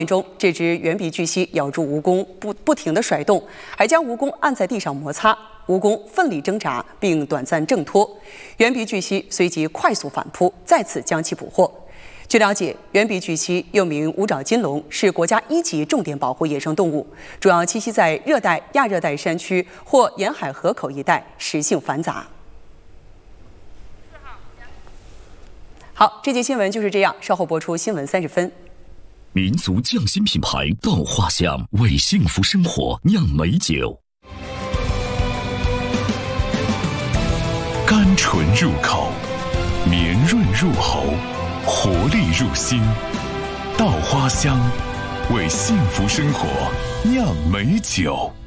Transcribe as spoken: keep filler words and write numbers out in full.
中，这只圆鼻巨蜥咬住蜈蚣，不不停地甩动，还将蜈蚣按在地上摩擦。蜈蚣奋力挣扎，并短暂挣脱，圆鼻巨蜥随即快速反扑，再次将其捕获。据了解，圆鼻巨蜥又名五爪金龙，是国家一级重点保护野生动物，主要栖息在热带、亚热带山区或沿海河口一带，食性繁杂。好，这节新闻就是这样，稍后播出新闻三十分。 民族匠心品牌稻花香为幸福生活酿美酒，甘醇入口，绵润入喉，活力入心。稻花香为幸福生活酿美酒。